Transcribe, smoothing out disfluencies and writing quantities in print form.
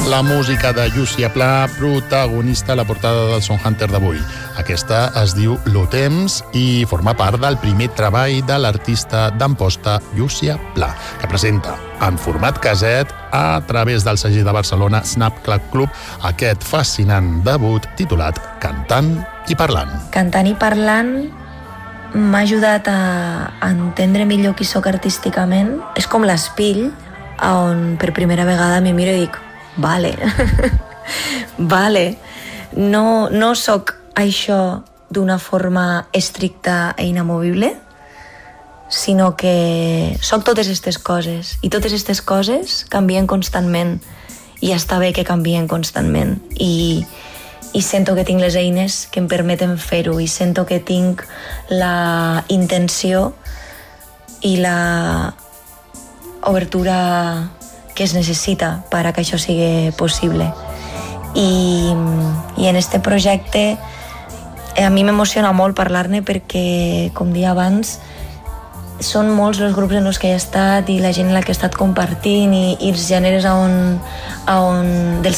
La música de Llúcia Pla, protagonista a la portada del Son Hunter d'avui. Aquesta es diu Lo Temps i forma part del primer treball de l'artista d'Amposta, Llúcia Pla, que presenta en format caset a través del segell de Barcelona Snap Club aquest fascinant debut titulat Cantant i Parlant. Cantant i Parlant m'ha ajudat a entendre millor qui sóc artísticament. És com l'espill on per primera vegada m'hi miro i dic vale, no sóc això d'una forma estricta i inamovible, sinó que sóc totes aquestes coses, i totes aquestes coses canvien constantment, i està bé que canvien constantment, i sento que tinc les eines que em permeten fer-ho, i sento que tinc la intenció i la obertura que es necessita per a que això sigui possible. I en este projecte a mi m'emociona molt parlar-ne perquè, com dia abans, són molts els grups en els que he estat i la gent en la que he estat compartint i els gèneres dels